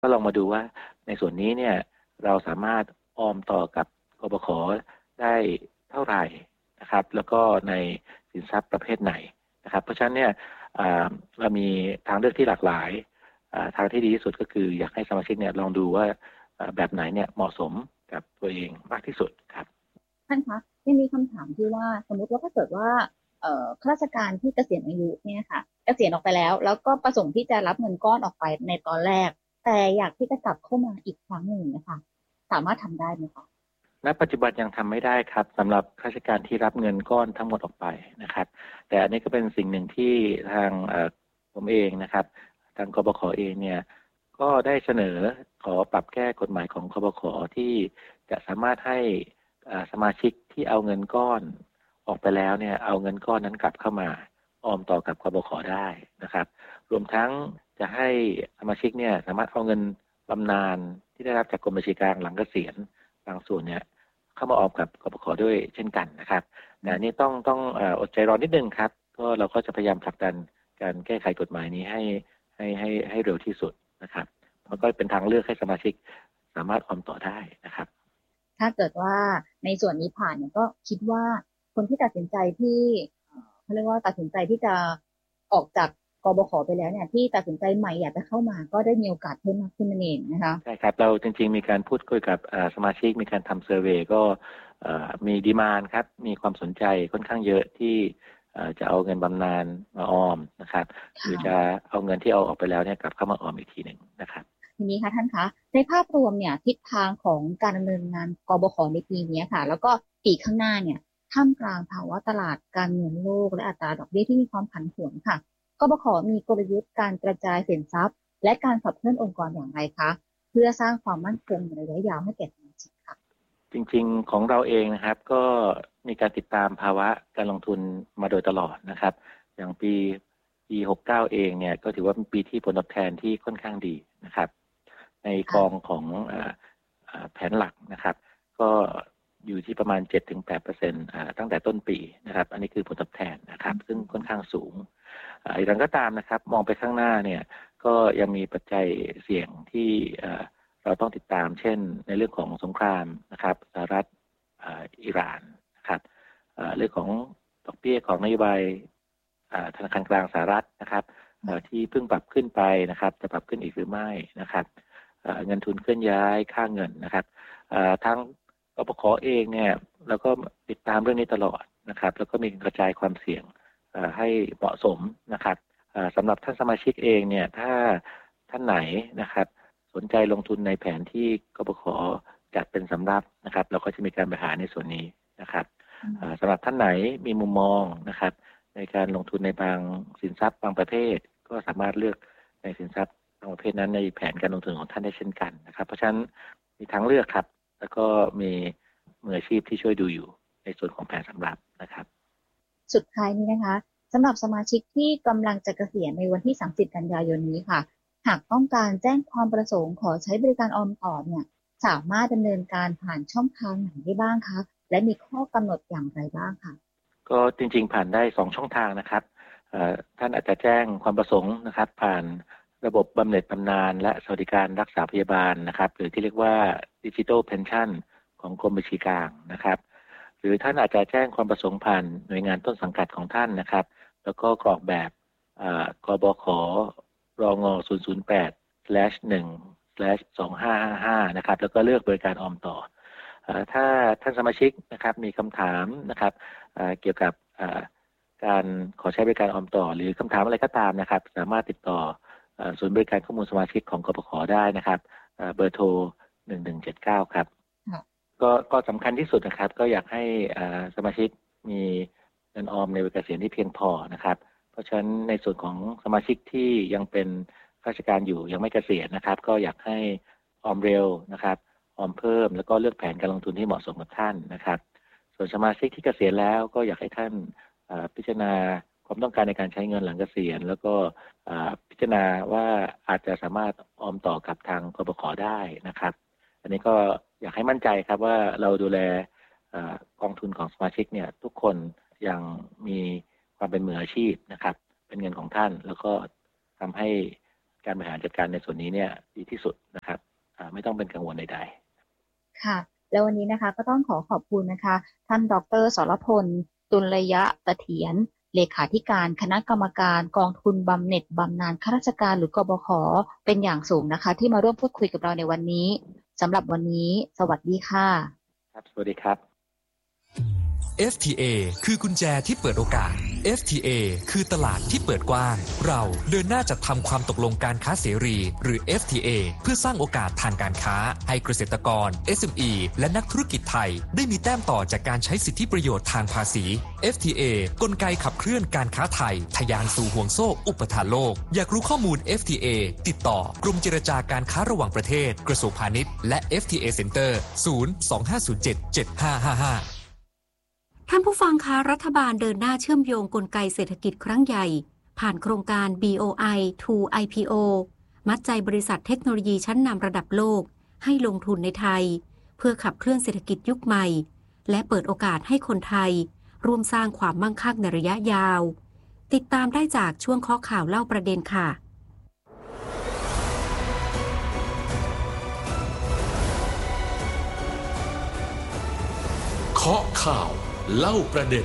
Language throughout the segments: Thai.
ก็ลองมาดูว่าในส่วนนี้เนี่ยเราสามารถออมต่อกับกบข.ได้เท่าไหร่นะครับแล้วก็ในสินทรัพย์ประเภทไหนนะครับเพราะฉะนั้นเนี่ยเรามีทางเลือกที่หลากหลายทางที่ดีที่สุดก็คืออยากให้สมาชิกเนี่ยลองดูว่าแบบไหนเนี่ยเหมาะสมกับตัวเองมากที่สุดครับท่านคะยังมีคำถามที่ว่าสมมุติว่าถ้าเกิดว่าข้าราชการที่เกษียณอายุเนี่ยค่ะเกษียณออกไปแล้วก็ประสงค์ที่จะรับเงินก้อนออกไปในตอนแรกแต่อยากที่จะกลับเข้ามาอีกครั้งหนึ่งนะคะสามารถทำได้ไหมคะณปัจจุบันยังทำไม่ได้ครับสำหรับข้าราชการที่รับเงินก้อนทั้งหมดออกไปนะครับแต่อันนี้ก็เป็นสิ่งหนึ่งที่ทางผมเองนะครับทางกบข.เองเนี่ยก็ได้เสนอขอปรับแก้กฎหมายของกบข.ที่จะสามารถให้สมาชิกที่เอาเงินก้อนออกไปแล้วเนี่ยเอาเงินก้อนนั้นกลับเข้ามาออมต่อกับกบข.ได้นะครับรวมทั้งจะให้สมาชิกเนี่ยสามารถเอาเงินบำนาญที่ได้รับจากกรมบัญชีกลางหลังเกษียณบางส่วนเนี่ยเข้ามาออมกับกบข.ด้วยเช่นกันนะครับแต่นี่ต้องอดใจรอนิดนึงครับก็เราก็จะพยายามผลักดันการแก้ไขกฎหมายนี้ให้เร็วที่สุดนะครับเพราะก็เป็นทางเลือกให้สมาชิกสามารถออมต่อได้นะครับถ้าเกิดว่าในส่วนนี้ผ่านเนี่ยก็คิดว่าคนที่ตัดสินใจที่เขาเรียกว่าตัดสินใจที่จะออกจากกบขไปแล้วเนี่ยที่ตัดสินใจใหม่อยากจะเข้ามาก็ได้มีโอกาสเพิ่มมากขึ้นนั่นเองนะคะใช่ครับเราจริงๆมีการพูดคุยกับสมาชิกมีการทำเซอร์เวย์ก็มีดีมานด์ครับมีความสนใจค่อนข้างเยอะที่จะเอาเงินบำนาญมาออมนะครับหรือจะเอาเงินที่เอาออกไปแล้วเนี่ยกลับเข้ามาออมอีกทีหนึ่งนะครับทีนี้ค่ะท่านคะในภาพรวมเนี่ยทิศทางของการดำเนินงานกบขในปีนี้ค่ะแล้วก็ปีข้างหน้าเนี่ยท่ามกลางภาวะตลาดการเงินโลกและอัตราดอกเบี้ยที่มีความผันผวนค่ะกบขมีกลยุทธ์การกระจายสินทรัพย์และการขับเคลื่อนองค์กรอย่างไรคะเพื่อสร้างความมั่นคงในระยะยาวให้แก่สมาชิกค่ะจริงๆของเราเองนะครับก็มีการติดตามภาวะการลงทุนมาโดยตลอดนะครับอย่างปี69เองเนี่ยก็ถือว่าเป็นปีที่ผลตอบแทนที่ค่อนข้างดีนะครับในกองของแผนหลักนะครับก็อยู่ที่ประมาณ 7-8% ตั้งแต่ต้นปีนะครับอันนี้คือผลตอบแทนนะครับซึ่งค่อนข้างสูงอย่างไรก็ตามนะครับมองไปข้างหน้าเนี่ยก็ยังมีปัจจัยเสี่ยงที่เราต้องติดตามเช่นในเรื่องของสงครามนะครับสหรัฐอิหร่านนะครับเรื่องของดอกเบี้ยของนโยบายธนาคารกลางสหรัฐนะครับที่เพิ่งปรับขึ้นไปนะครับจะปรับขึ้นอีกหรือไม่นะครับเงินทุนเคลื่อนย้ายค่าเงินนะครับทางกปข.เองเนี่ยเราก็ติดตามเรื่องนี้ตลอดนะครับแล้วก็มีกระจายความเสี่ยงให้เหมาะสมนะครับสำหรับท่านสมาชิกเองเนี่ยถ้าท่านไหนนะครับสนใจลงทุนในแผนที่กปข.จัดเป็นสำรับนะครับเราก็จะมีการบริหารในส่วนนี้นะครับสำหรับท่านไหนมีมุมมองนะครับในการลงทุนในบางสินทรัพย์บางประเภทก็สามารถเลือกในสินทรัพย์บางประเภทนั้นในแผนการลงทุนของท่านได้เช่นกันนะครับเพราะฉะนั้นมีทางเลือกครับแล้วก็มีมืออาชีพที่ช่วยดูอยู่ในส่วนของแผนสำรับนะครับสุดท้ายนี้นะคะสำหรับสมาชิกที่กำลังจะเกษียณในวันที่30กันยายนนี้ค่ะหากต้องการแจ้งความประสงค์ขอใช้บริการออมต่อเนี่ยสามารถดำเนินการผ่านช่องทางไหนได้บ้างคะและมีข้อกำหนดอย่างไรบ้างคะก็จริงๆผ่านได้2ช่องทางนะครับท่านอาจจะแจ้งความประสงค์นะครับผ่านระบบบำเหน็จบำนาญและสวัสดิการรักษาพยาบาลนะครับหรือที่เรียกว่าดิจิทัลเพนชั่นของกรมบัญชีกลางนะครับหรือท่านอาจจะแจ้งความประสงค์ผ่านหน่วยงานต้นสังกัดของท่านนะครับแล้วก็กรอกแบบกบขรอง008/1/2555นะครับแล้วก็เลือกบริการออมต่อถ้าท่านสมาชิกนะครับมีคำถามนะครับเกี่ยวกับการขอใช้บริการออมต่อหรือคำถามอะไรก็ตามนะครับสามารถติดต่อศูนย์บริการข้อมูลสมาชิกของกปข.ได้นะครับเบอร์โทร1179ครับก็สำคัญที่สุดนะครับก็อยากให้สมาชิกมีเงินออมในวัยเกษียณที่เพียงพอนะครับเพราะฉะนั้นในส่วนของสมาชิกที่ยังเป็นข้าราชการอยู่ยังไม่เกษียณนะครับก็อยากให้ออมเร็วนะครับออมเพิ่มแล้วก็เลือกแผนการลงทุนที่เหมาะสมกับท่านนะครับส่วนสมาชิกที่เกษียณแล้วก็อยากให้ท่านพิจารณาความต้องการในการใช้เงินหลังเกษียณแล้วก็พิจารณาว่าอาจจะสามารถออมต่อกับทางกบข.ได้นะครับอันนี้ก็อยากให้มั่นใจครับว่าเราดูแลกองทุนของสมาชิกเนี่ยทุกคนยังมีความเป็นมืออาชีพนะครับเป็นเงินของท่านแล้วก็ทำให้การบริหารจัดการในส่วนนี้เนี่ยดีที่สุดนะครับไม่ต้องเป็นกังวลใดๆค่ะแล้ววันนี้นะคะก็ต้องขอบคุณนะคะท่านดร.สรพลตุลยะเสถียรเลขาธิการคณะกรรมการกองทุนบำเหน็จบำนาญข้าราชการหรือกบข.เป็นอย่างสูงนะคะที่มาร่วมพูดคุยกับเราในวันนี้สำหรับวันนี้สวัสดีค่ะครับสวัสดีครับ FTA คือกุญแจที่เปิดโอกาส FTA คือตลาดที่เปิดกว้างเราเดินหน้าจัดทำความตกลงการค้าเสรีหรือ FTA เพื่อสร้างโอกาสทางการค้าให้เกษตรกร SME และนักธุรกิจไทยได้มีแต้มต่อจากการใช้สิทธิประโยชน์ทางภาษี FTA กลไกขับเคลื่อนการค้าไทยทะยานสู่ห่วงโซ่อุปทานโลกอยากรู้ข้อมูล FTA ติดต่อกรมเจรจาการค้าระหว่างประเทศกระทรวงพาณิชย์และ FTA Center 025077555 ท่านผู้ฟังคะรัฐบาลเดินหน้าเชื่อมโยงกลไกเศรษฐกิจครั้งใหญ่ผ่านโครงการ BOI to IPO มัดใจบริษัทเทคโนโลยีชั้นนำระดับโลกให้ลงทุนในไทยเพื่อขับเคลื่อนเศรษฐกิจยุคใหม่และเปิดโอกาสให้คนไทยร่วมสร้างความมั่งคั่งในระยะยาวติดตามได้จากช่วงข้อข่าวเล่าประเด็นค่ะเคาะข่าวเล่าประเด็น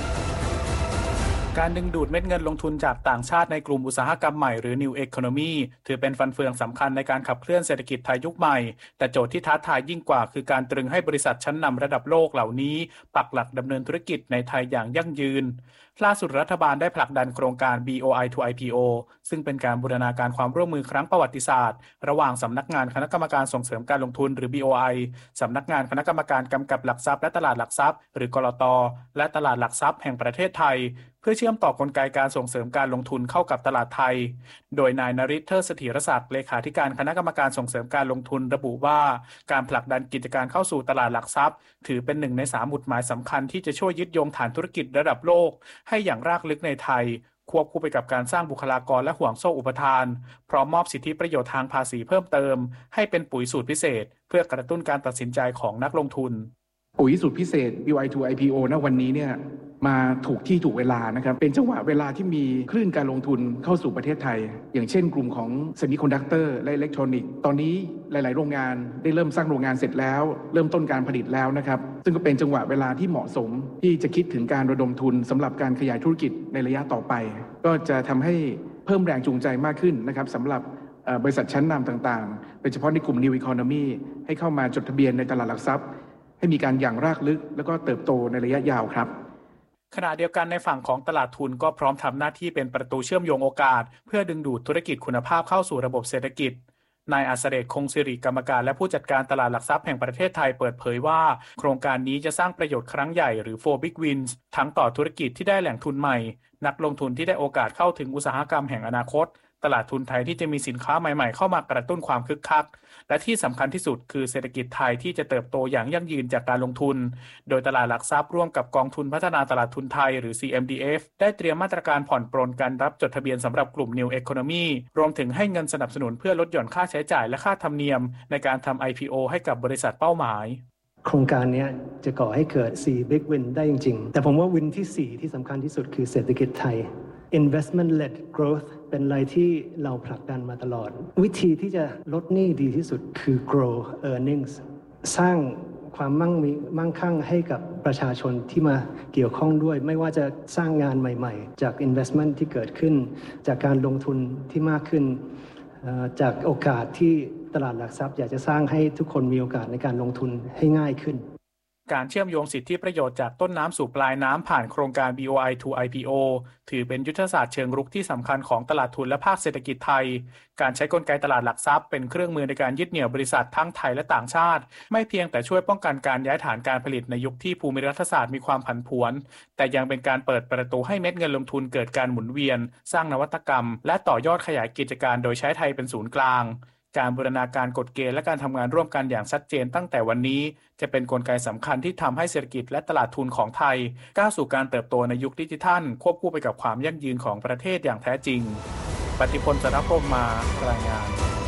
การดึงดูดเม็ดเงินลงทุนจากต่างชาติในกลุ่มอุตสาหกรรมใหม่หรือ New Economy ถือเป็นฟันเฟืองสำคัญในการขับเคลื่อนเศรษฐกิจไทยยุคใหม่แต่โจทย์ที่ท้าทายยิ่งกว่าคือการตรึงให้บริษัทชั้นนำระดับโลกเหล่านี้ปักหลักดำเนินธุรกิจในไทยอย่างยั่งยืนล่าสุดรัฐบาลได้ผลักดันโครงการ BOI to IPO ซึ่งเป็นการบูรณาการความร่วมมือครั้งประวัติศาสตร์ระหว่างสำนักงานคณะกรรมการส่งเสริมการลงทุนหรือ BOI สำนักงานคณะกรรมการกำกับหลักทรัพย์และตลาดหลักทรัพย์หรือกลต.และตลาดหลักทรัพย์แห่งประเทศไทยเพื่อเชื่อมต่อกลไกการส่งเสริมการลงทุนเข้ากับตลาดไทยโดยนายนฤทธิ์ เทิดเสถียรศักดิ์เลขาธิการคณะกรรมการส่งเสริมการลงทุนระบุว่าการผลักดันกิจการเข้าสู่ตลาดหลักทรัพย์ถือเป็น1 ใน 3หมุดหมายสำคัญที่จะช่วยยึดโยงฐานธุรกิจระดับโลกให้อย่างรากลึกในไทยควบคู่ไปกับการสร้างบุคลากรและห่วงโซ่อุปทานพร้อมมอบสิทธิประโยชน์ทางภาษีเพิ่มเติมให้เป็นปุ๋ยสูตรพิเศษเพื่อกระตุ้นการตัดสินใจของนักลงทุนปุ๋ยสูตรพิเศษ BOI to IPO ณวันนี้เนี่ยมาถูกที่ถูกเวลานะครับเป็นจังหวะเวลาที่มีคลื่นการลงทุนเข้าสู่ประเทศไทยอย่างเช่นกลุ่มของเซมิคอนดักเตอร์และอิเล็กทรอนิกส์ตอนนี้หลายๆโรงงานได้เริ่มสร้างโรงงานเสร็จแล้วเริ่มต้นการผลิตแล้วนะครับซึ่งก็เป็นจังหวะเวลาที่เหมาะสมที่จะคิดถึงการระดมทุนสำหรับการขยายธุรกิจในระยะต่อไปก็จะทำให้เพิ่มแรงจูงใจมากขึ้นนะครับสำหรับบริษัทชั้นนำต่างๆโดยเฉพาะในกลุ่ม New Economy ให้เข้ามาจดทะเบียนในตลาดหลักทรัพย์ให้มีการอย่างรากลึกแล้วก็เติบโตในระยะยาวครับขณะเดียวกันในฝั่งของตลาดทุนก็พร้อมทำหน้าที่เป็นประตูเชื่อมโยงโอกาสเพื่อดึงดูดธุรกิจคุณภาพเข้าสู่ระบบเศรษฐกิจนายอัศเดช คงสิริกรรมการและผู้จัดการตลาดหลักทรัพย์แห่งประเทศไทยเปิดเผยว่าโครงการนี้จะสร้างประโยชน์ครั้งใหญ่หรือ 4 Big Wins ทั้งต่อธุรกิจที่ได้แหล่งทุนใหม่นักลงทุนที่ได้โอกาสเข้าถึงอุตสาหกรรมแห่งอนาคตตลาดทุนไทยที่จะมีสินค้าใหม่ๆเข้ามากระตุ้นความคึกคักและที่สำคัญที่สุดคือเศรษฐกิจไทยที่จะเติบโตอย่างยั่งยืนจากการลงทุนโดยตลาดหลักทรัพย์ร่วมกับกองทุนพัฒนาตลาดทุนไทยหรือ CMDF ได้เตรียมมาตรการผ่อนปรนการรับจดทะเบียนสำหรับกลุ่ม New Economy รวมถึงให้เงินสนับสนุนเพื่อลดหย่อนค่าใช้จ่ายและค่าธรรมเนียมในการทำ IPO ให้กับบริษัทเป้าหมายโครงการนี้จะก่อให้เกิด4 Big Win ได้จริงๆแต่ผมว่าวินที่4ที่สำคัญที่สุดคือเศรษฐกิจไทย Investment Led Growth เป็นอะไรที่เราผลักดันมาตลอดวิธีที่จะลดหนี้ดีที่สุดคือ Grow Earnings สร้างความมั่งคั่งให้กับประชาชนที่มาเกี่ยวข้องด้วยไม่ว่าจะสร้างงานใหม่ๆจาก Investment ที่เกิดขึ้นจากการลงทุนที่มากขึ้นจากโอกาสที่ตลาดหลักทรัพย์อยากจะสร้างให้ทุกคนมีโอกาสในการลงทุนให้ง่ายขึ้นการเชื่อมโยงสิทธิประโยชน์จากต้นน้ำสู่ปลายน้ำผ่านโครงการ BOI to IPO ถือเป็นยุทธศาสตร์เชิงรุกที่สำคัญของตลาดทุนและภาคเศรษฐกิจไทยการใช้กลไกตลาดหลักทรัพย์เป็นเครื่องมือในการยึดเหนี่ยวบริษัททั้งไทยและต่างชาติไม่เพียงแต่ช่วยป้องกันการย้ายฐานการผลิตในยุคที่ภูมิรัฐศาสตร์มีความผันผวนแต่ยังเป็นการเปิดประตูให้เม็ดเงินลงทุนเกิดการหมุนเวียนสร้างนวัตกรรมและต่อยอดขยายกิจการโดยใช้ไทยเป็นศูนย์กลางการบูรณาการกฎเกณฑ์และการทำงานร่วมกันอย่างชัดเจนตั้งแต่วันนี้จะเป็นกลไกสำคัญที่ทำให้เศรษฐกิจและตลาดทุนของไทยก้าวสู่การเติบโตในยุคดิจิทัลควบคู่ไปกับความยั่งยืนของประเทศอย่างแท้จริงปฏิพล สรพรหม มารายงาน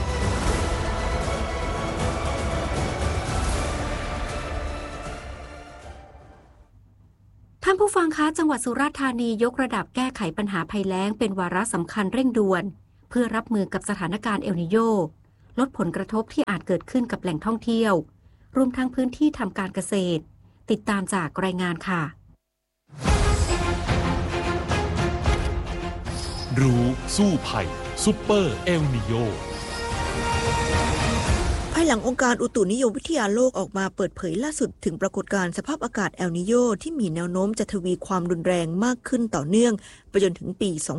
ท่านผู้ฟังคะจังหวัดสุราษฎร์ธานียกระดับแก้ไขปัญหาภัยแล้งเป็นวาระสำคัญเร่งด่วนพื่อรับมือกับสถานการณ์เอลนิโญลดผลกระทบที่อาจเกิดขึ้นกับแหล่งท่องเที่ยวรวมทั้งพื้นที่ทำการเกษตรติดตามจากรายงานค่ะรู้สู้ภัยซุปเปอร์เอลนิโญภายหลังองค์การอุตุนิยมวิทยาโลกออกมาเปิดเผยล่าสุดถึงปรากฏการณ์สภาพอากาศเอลนิโญที่มีแนวโน้มจะทวีความรุนแรงมากขึ้นต่อเนื่องไปจนถึงปี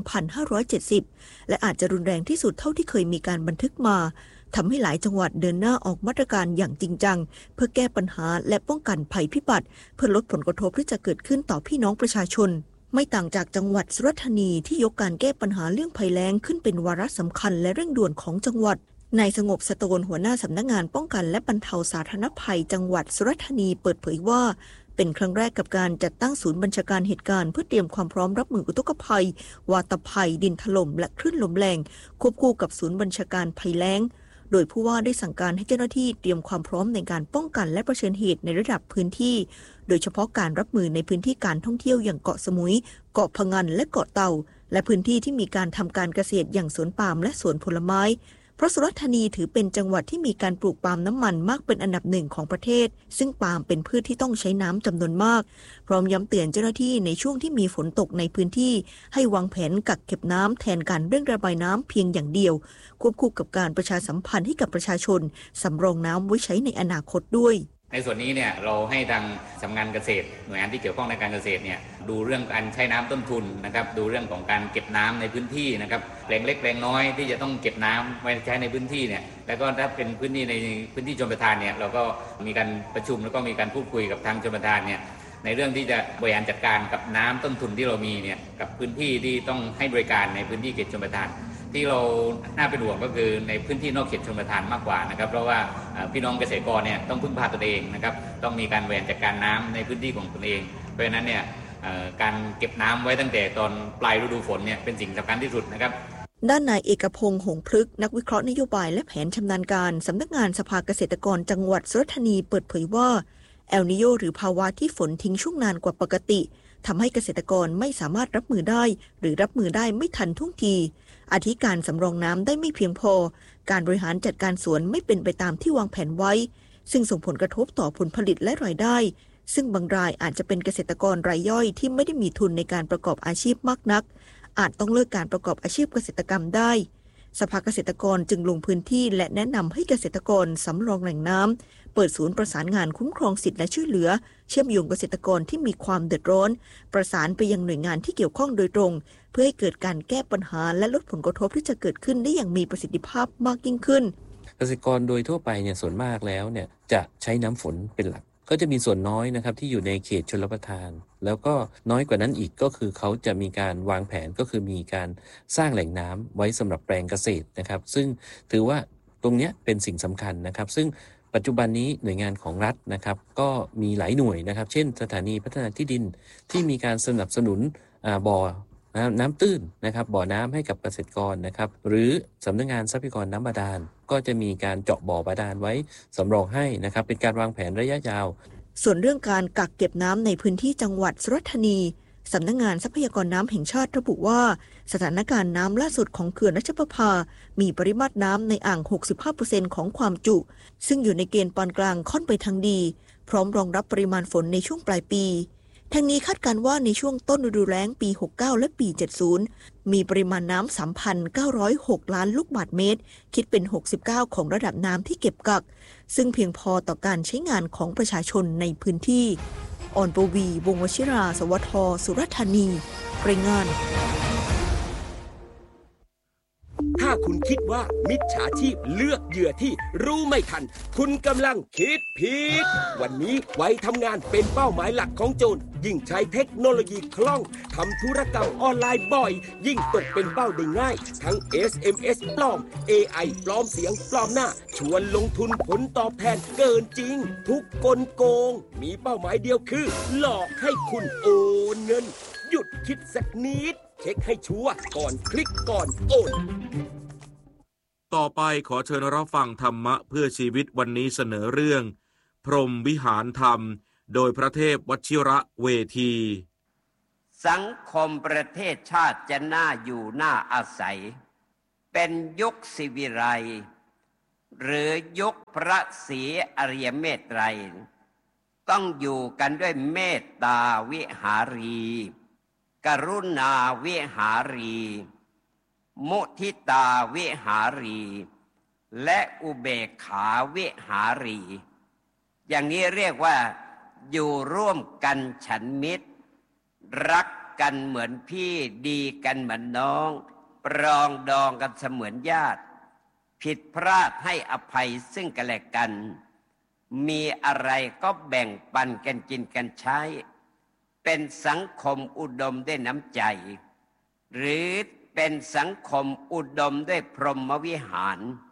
2570 และอาจจะรุนแรงที่สุดเท่าที่เคยมีการบันทึกมาทำให้หลายจังหวัดเดินหน้าออกมาตรการอย่างจริงจังเพื่อแก้ปัญหาและป้องกันภัยพิบัติเพื่อลดผลกระทบที่จะเกิดขึ้นต่อพี่น้องประชาชนไม่ต่างจากจังหวัดสุราษฎร์ธานีที่ยกการแก้ปัญหาเรื่องภัยแล้งขึ้นเป็นวาระสำคัญและเร่งด่วนของจังหวัดนายสงบสโตนหัวหน้าสำนักงานป้องกันและบรรเทาสาธารณภัยจังหวัดสุราษฎร์ธานีเปิดเผยว่าเป็นครั้งแรกกับการจัดตั้งศูนย์บัญชาการเหตุการณ์เพื่อเตรียมความพร้อมรับมืออุทกภัยวาตภัยดินถล่มและคลื่นลมแรงควบคู่กับศูนย์บัญชาการภัยแล้งโดยผู้ว่าได้สั่งการให้เจ้าหน้าที่เตรียมความพร้อมในการป้องกันและเผชิญเหตุในระดับพื้นที่โดยเฉพาะการรับมือในพื้นที่การท่องเที่ยวอย่างเกาะสมุยเกาะพะงันและเกาะเต่าและพื้นที่ที่มีการทำการเกษตรอย่างสวนปาล์มและสวนผลไม้เพราะสุราษฎร์ธานีถือเป็นจังหวัดที่มีการปลูกปาล์มน้ำมันมากเป็นอันดับหนึ่งของประเทศซึ่งปาล์มเป็นพืชที่ต้องใช้น้ำจำนวนมากพร้อมย้ำเตือนเจ้าหน้าที่ในช่วงที่มีฝนตกในพื้นที่ให้วางแผนกักเก็บน้ำแทนการเร่งระบายน้ำเพียงอย่างเดียวควบคู่กับการประชาสัมพันธ์ให้กับประชาชนสำรองน้ำไว้ใช้ในอนาคตด้วยในส่วนนี้เนี่ยเราให้ทางสำนักงานเกษตรหน่วยงานที่เกี่ยวข้องในการเกษตรเนี่ยดูเรื่องการใช้น้ำต้นทุนนะครับดูเรื่องของการเก็บน้ำในพื้นที่นะครับแหล่งเล็กแหล่งน้อยที่จะต้องเก็บน้ำไว้ใช้ในพื้นที่เนี่ยแล้วก็ถ้าเป็นพื้นที่ในพื้นที่ชลประทานเนี่ยเราก็มีการประชุมแล้วก็มีการพูดคุยกับทางชลประทานเนี่ยในเรื่องที่จะบริหารจัดการกับน้ำต้นทุนที่เรามีเนี่ยกับพื้นที่ที่ต้องให้บริการในพื้นที่เขตชลประทานที่เราน่าเป็นห่วงก็คือในพื้นที่นอกเขตชลประทานมากกว่านะครับเพราะว่าพี่น้องเกษตรกรเนี่ยต้องพึ่งพาตนเองนะครับต้องมีการบริหารจัดการน้ำในพื้นที่ของตนเองเพราะฉะนั้นเนี่ยการเก็บน้ำไว้ตั้งแต่ตอนปลายฤดูฝนเนี่ยเป็นสิ่งสำคัญที่สุดนะครับด้านนายเอกพงษ์หงพฤกษ์นักวิเคราะห์นโยบายและแผนชำนาญการสำนักงานสภาเกษตรกรจังหวัดสุราษฎร์ธานีเปิดเผยว่าเอลนิโญหรือภาวะที่ฝนทิ้งช่วงนานกว่าปกติทำให้เกษตรกรไม่สามารถรับมือได้หรือรับมือได้ไม่ทันท่วงทีอาทิการสำรองน้ำได้ไม่เพียงพอการบริหารจัดการสวนไม่เป็นไปตามที่วางแผนไว้ซึ่งส่งผลกระทบต่อผลผลิตและรายได้ซึ่งบางรายอาจจะเป็นเกษตรกรรายย่อยที่ไม่ได้มีทุนในการประกอบอาชีพมากนักอาจต้องเลิกการประกอบอาชีพเกษตรกรรมได้สภาเกษตรกรจึงลงพื้นที่และแนะนำให้เกษตรกรสำรองแหล่งน้ำเปิดศูนย์ประสานงานคุ้มครองสิทธิและช่วยเหลือเชื่อมโยงเกษตรกรที่มีความเดือดร้อนประสานไปยังหน่วยงานที่เกี่ยวข้องโดยตรงเพื่อให้เกิดการแก้ปัญหาและลดผลกระทบที่จะเกิดขึ้นได้อย่างมีประสิทธิภาพมากยิ่งขึ้นเกษตรกรโดยทั่วไปเนี่ยส่วนมากแล้วเนี่ยจะใช้น้ำฝนเป็นหลักก็จะมีส่วนน้อยนะครับที่อยู่ในเขตชลประทานแล้วก็น้อยกว่านั้นอีกก็คือเขาจะมีการวางแผนก็คือมีการสร้างแหล่งน้ำไว้สำหรับแปลงเกษตรนะครับซึ่งถือว่าตรงนี้เป็นสิ่งสำคัญนะครับซึ่งปัจจุบันนี้หน่วยงานของรัฐนะครับก็มีหลายหน่วยนะครับเช่นสถานีพัฒนาที่ดินที่มีการสนับสนุนบ่อน้ำตื้นนะครับบ่อน้ำให้กับเกษตรกรนะครับหรือสำนักงานทรัพยากรน้ำบาดาลก็จะมีการเจาะบ่อบาดาลไว้สำรองให้นะครับเป็นการวางแผนระยะยาวส่วนเรื่องการกักเก็บน้ำในพื้นที่จังหวัดสุราษฎร์ธานีสำนักงานทรัพยากรน้ำแห่งชาติระบุว่าสถานการณ์น้ำล่าสุดของเขื่อนรัชประภามีปริมาตรน้ำในอ่าง 65% ของความจุซึ่งอยู่ในเกณฑ์ปานกลางค่อนไปทางดีพร้อมรองรับปริมาณฝนในช่วงปลายปีทั้งนี้คาดการณ์ว่าในช่วงต้นฤดูแล้งปี 69 และปี 70 มีปริมาณน้ำ 3,906 ล้านลูกบาศก์เมตรคิดเป็น 69% ของระดับน้ำที่เก็บกักซึ่งเพียงพอต่อการใช้งานของประชาชนในพื้นที่อ่อนปวี วงศ์วชิรา สวท สุราษฎร์ธานีรายงานถ้าคุณคิดว่ามิจฉาชีพเลือกเหยื่อที่รู้ไม่ทันคุณกำลังคิดผิดวันนี้ไว้ทำงานเป็นเป้าหมายหลักของโจรยิ่งใช้เทคโนโลยีคล่องทำธุรกรรมออนไลน์บ่อยยิ่งตกเป็นเป้าได้ง่ายทั้ง SMS ปลอม AI ปลอมเสียงปลอมหน้าชวนลงทุนผลตอบแทนเกินจริงทุกกลโกงมีเป้าหมายเดียวคือหลอกให้คุณโอนเงินหยุดคิดสักนิดเช็คให้ชัวร์ก่อนคลิกก่อนโอนต่อไปขอเชิญรับฟังธรรมะเพื่อชีวิตวันนี้เสนอเรื่องพรหมวิหารธรรมโดยพระเทพวชิระเวทีสังคมประเทศชาติจะน่าอยู่น่าอาศัยเป็นยุคศิวิไลย์หรือยุคพระศรีอริยเมตไตรต้องอยู่กันด้วยเมตตาวิหารีกรุณาวิหารีมุทิตาวิหารีและอุเบกขาวิหารีอย่างนี้เรียกว่าอยู่ร่วมกันฉันมิตรรักกันเหมือนพี่ดีกันเหมือนน้องปรองดองกันเสมือนญาติผิดพลาดให้อภัยซึ่งกันและกันมีอะไรก็แบ่งปันกันกินกันใช้เป็นสังคมอุดมด้วยน้ำใจหรือเป็นสังคมอุดมด้วยพรหมวิหาร